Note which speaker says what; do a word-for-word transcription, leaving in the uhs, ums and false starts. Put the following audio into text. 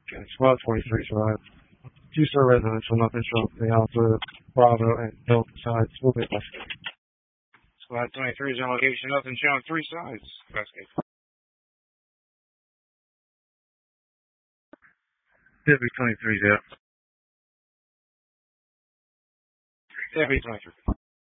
Speaker 1: Okay, Squad twenty-three survived. Two star residential, nothing showing up the Alpha, Bravo, and Delta sides. We'll be investigating.
Speaker 2: Squad twenty-three is on location, nothing showing three sides. Investigate.
Speaker 1: Deputy twenty-three is out.
Speaker 2: Deputy twenty-three.